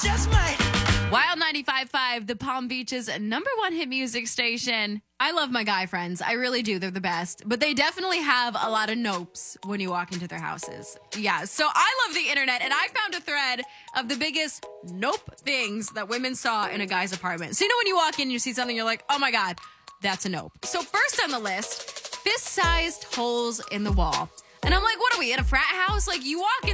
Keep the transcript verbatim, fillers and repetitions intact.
just might. Wild ninety-five point five, the Palm Beach's number one hit music station. I love my guy friends. I really do. They're the best. But they definitely have a lot of nopes when you walk into their houses. Yeah, so I love the internet, and I found a thread of the biggest nope things that women saw in a guy's apartment. So you know when you walk in and you see something, you're like, oh my God, that's a nope. So first on the list, fist-sized holes in the wall. And I'm like, what are we, in a frat house? Like, you walk in